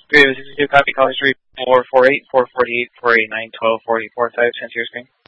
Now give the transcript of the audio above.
362, copy, caller 3448, 448, 489, 1244, type, send to your screen.